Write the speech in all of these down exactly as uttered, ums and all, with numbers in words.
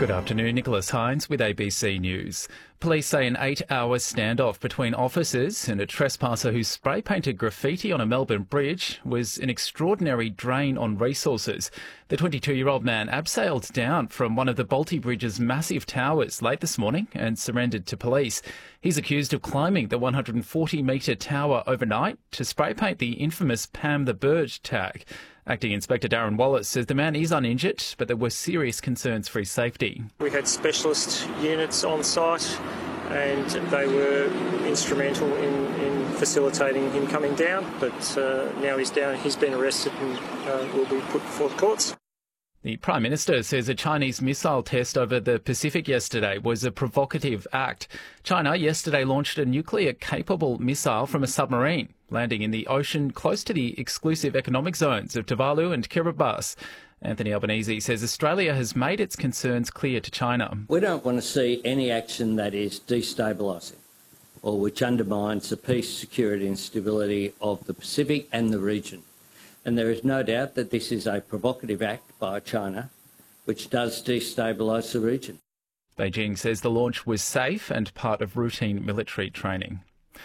Good afternoon, Nicholas Hines with A B C News. Police say an eight-hour standoff between officers and a trespasser who spray-painted graffiti on a Melbourne bridge was an extraordinary drain on resources. The twenty-two-year-old man abseiled down from one of the Bolte Bridge's massive towers late this morning and surrendered to police. He's accused of climbing the one hundred forty metre tower overnight to spray-paint the infamous Pam the Bird tag. Acting Inspector Darren Wallace says the man is uninjured, but there were serious concerns for his safety. We had specialist units on site and they were instrumental in, in facilitating him coming down, but uh, now he's down, he's been arrested and uh, will be put before the courts. The Prime Minister says a Chinese missile test over the Pacific yesterday was a provocative act. China yesterday launched a nuclear-capable missile from a submarine, landing in the ocean close to the exclusive economic zones of Tuvalu and Kiribati. Anthony Albanese says Australia has made its concerns clear to China. We don't want to see any action that is destabilising or which undermines the peace, security and stability of the Pacific and the region. And there is no doubt that this is a provocative act by China, which does destabilise the region. Beijing says the launch was safe and part of routine military training.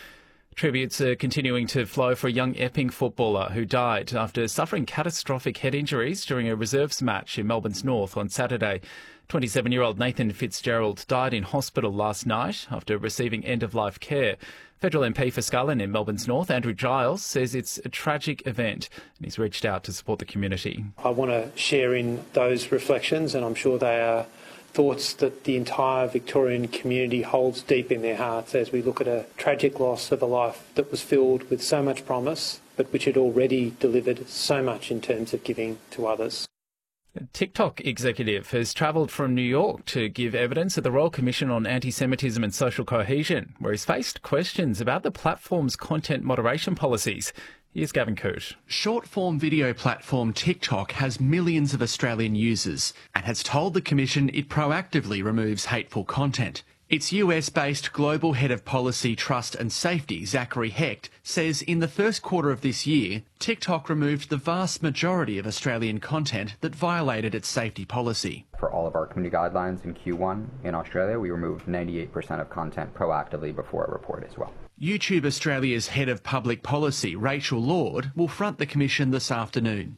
Tributes are continuing to flow for a young Epping footballer who died after suffering catastrophic head injuries during a reserves match in Melbourne's North on Saturday. twenty-seven-year-old Nathan Fitzgerald died in hospital last night after receiving end-of-life care. Federal M P for Scullin in Melbourne's North, Andrew Giles, says it's a tragic event and he's reached out to support the community. I want to share in those reflections, and I'm sure they are thoughts that the entire Victorian community holds deep in their hearts as we look at a tragic loss of a life that was filled with so much promise, but which had already delivered so much in terms of giving to others. A TikTok executive has travelled from New York to give evidence at the Royal Commission on Anti-Semitism and Social Cohesion, where he's faced questions about the platform's content moderation policies. Here's Gavin Coote. Short-form video platform TikTok has millions of Australian users and has told the Commission it proactively removes hateful content. Its U S-based Global Head of Policy, Trust and Safety, Zachary Hecht, says in the first quarter of this year, TikTok removed the vast majority of Australian content that violated its safety policy. For all of our community guidelines in Q one in Australia, we removed ninety-eight percent of content proactively before a report as well. YouTube Australia's Head of Public Policy, Rachel Lord, will front the Commission this afternoon.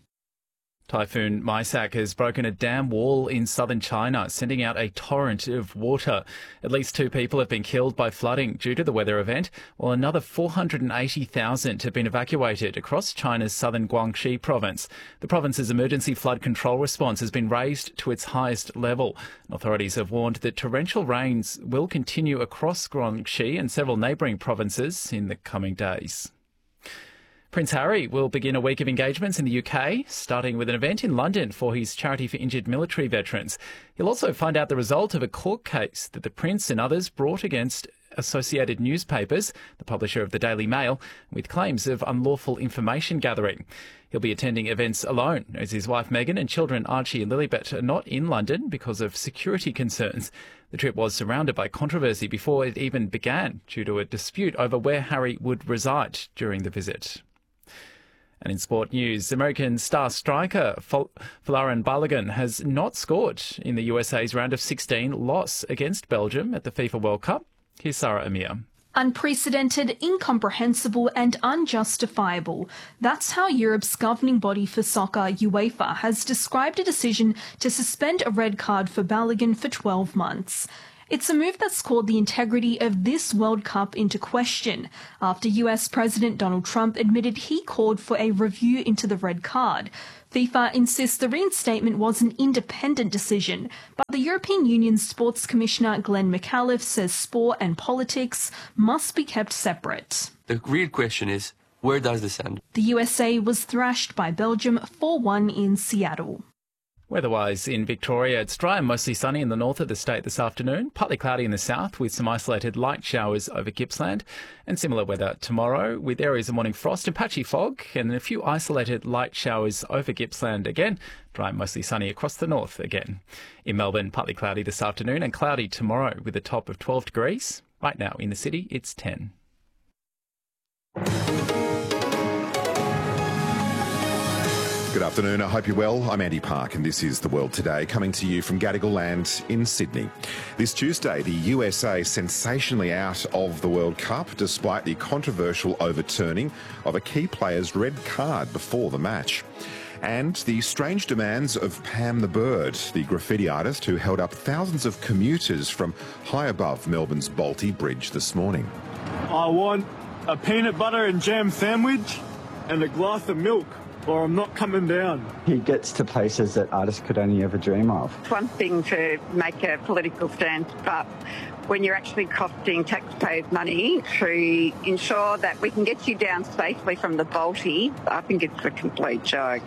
Typhoon Maisak has broken a dam wall in southern China, sending out a torrent of water. At least two people have been killed by flooding due to the weather event, while another four hundred eighty thousand have been evacuated across China's southern Guangxi province. The province's emergency flood control response has been raised to its highest level. Authorities have warned that torrential rains will continue across Guangxi and several neighbouring provinces in the coming days. Prince Harry will begin a week of engagements in the U K, starting with an event in London for his charity for injured military veterans. He'll also find out the result of a court case that the Prince and others brought against Associated Newspapers, the publisher of the Daily Mail, with claims of unlawful information gathering. He'll be attending events alone, as his wife Meghan and children Archie and Lilibet are not in London because of security concerns. The trip was surrounded by controversy before it even began, due to a dispute over where Harry would reside during the visit. And in sport news, American star striker Folarin Balogun has not scored in the U S A's round of sixteen loss against Belgium at the FIFA World Cup. Here's Sarah Amir. Unprecedented, incomprehensible and unjustifiable. That's how Europe's governing body for soccer, UEFA, has described a decision to suspend a red card for Balogun for twelve months. It's a move that's called the integrity of this World Cup into question after U S President Donald Trump admitted he called for a review into the red card. FIFA insists the reinstatement was an independent decision, but the European Union's Sports Commissioner Glenn McAuliffe says sport and politics must be kept separate. The real question is, where does this end? The U S A was thrashed by Belgium four one in Seattle. Weather-wise in Victoria, it's dry and mostly sunny in the north of the state this afternoon, partly cloudy in the south with some isolated light showers over Gippsland, and similar weather tomorrow with areas of morning frost and patchy fog and a few isolated light showers over Gippsland again, dry and mostly sunny across the north again. In Melbourne, partly cloudy this afternoon and cloudy tomorrow with a top of twelve degrees. Right now in the city, it's ten. Good afternoon, I hope you're well. I'm Andy Park and this is The World Today, coming to you from Gadigal Land in Sydney. This Tuesday, the U S A sensationally out of the World Cup despite the controversial overturning of a key player's red card before the match. And the strange demands of Pam the Bird, the graffiti artist who held up thousands of commuters from high above Melbourne's Balti Bridge this morning. I want a peanut butter and jam sandwich and a glass of milk, or I'm not coming down. He gets to places that artists could only ever dream of. It's one thing to make a political stand, but when you're actually costing taxpayers' money to ensure that we can get you down safely from the Balti, I think it's a complete joke.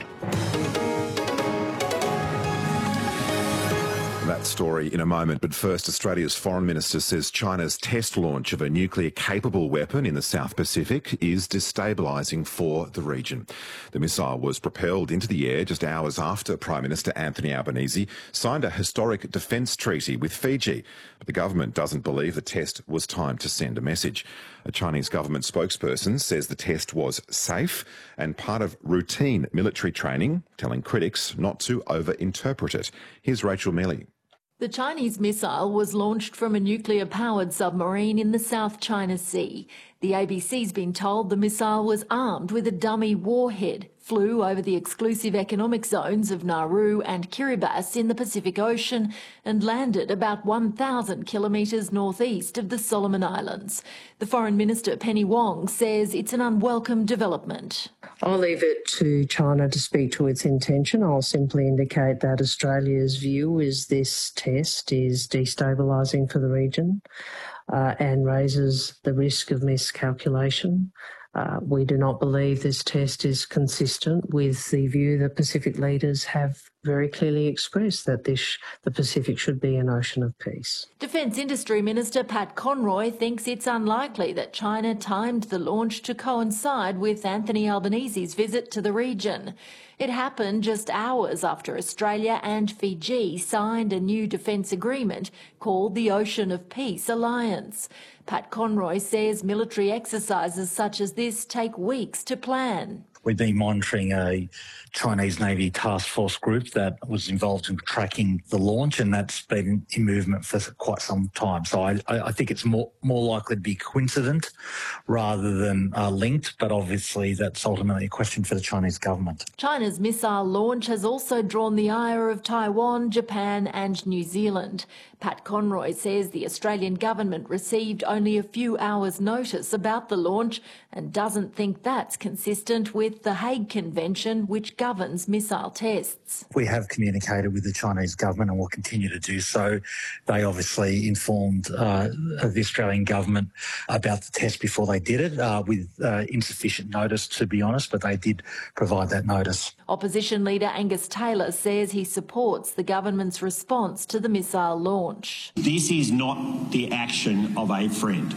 That story in a moment, but first, Australia's Foreign Minister says China's test launch of a nuclear-capable weapon in the South Pacific is destabilising for the region. The missile was propelled into the air just hours after Prime Minister Anthony Albanese signed a historic defence treaty with Fiji, but the government doesn't believe the test was timed to send a message. A Chinese government spokesperson says the test was safe and part of routine military training, telling critics not to over-interpret it. Here's Rachel Melly. The Chinese missile was launched from a nuclear-powered submarine in the South China Sea. The A B C's been told the missile was armed with a dummy warhead, flew over the exclusive economic zones of Nauru and Kiribati in the Pacific Ocean and landed about one thousand kilometres northeast of the Solomon Islands. The Foreign Minister, Penny Wong, says it's an unwelcome development. I'll leave it to China to speak to its intention. I'll simply indicate that Australia's view is this test is destabilising for the region uh, and raises the risk of miscalculation. Uh, we do not believe this test is consistent with the view that Pacific leaders have very clearly expressed, that this, the Pacific should be an ocean of peace. Defence Industry Minister Pat Conroy thinks it's unlikely that China timed the launch to coincide with Anthony Albanese's visit to the region. It happened just hours after Australia and Fiji signed a new defence agreement called the Ocean of Peace Alliance. Pat Conroy says military exercises such as this take weeks to plan. We've been monitoring a Chinese Navy task force group that was involved in tracking the launch, and that's been in movement for quite some time. So I, I think it's more, more likely to be coincident rather than uh, linked, but obviously that's ultimately a question for the Chinese government. China's missile launch has also drawn the ire of Taiwan, Japan and New Zealand. Pat Conroy says the Australian government received only a few hours' notice about the launch and doesn't think that's consistent with the Hague Convention, which governs missile tests. We have communicated with the Chinese government and will continue to do so. They obviously informed uh, the Australian government about the test before they did it, uh, with uh, insufficient notice, to be honest, but they did provide that notice. Opposition leader Angus Taylor says he supports the government's response to the missile launch. This is not the action of a friend.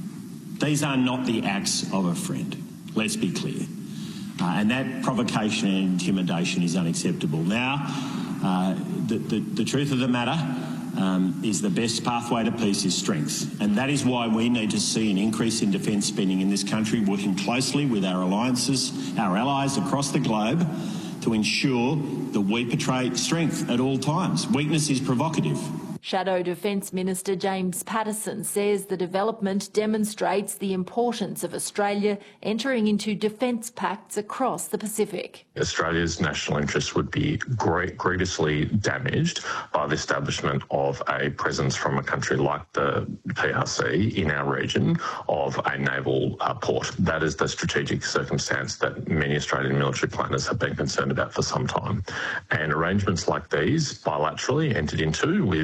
These are not the acts of a friend. Let's be clear. Uh, and that provocation and intimidation is unacceptable. Now, uh, the, the, the truth of the matter um, is the best pathway to peace is strength. And that is why we need to see an increase in defence spending in this country, working closely with our alliances, our allies across the globe, to ensure that we portray strength at all times. Weakness is provocative. Shadow Defence Minister James Patterson says the development demonstrates the importance of Australia entering into defence pacts across the Pacific. Australia's national interests would be great, grievously damaged by the establishment of a presence from a country like the P R C in our region of a naval uh, port. That is the strategic circumstance that many Australian military planners have been concerned about for some time. And arrangements like these, bilaterally entered into with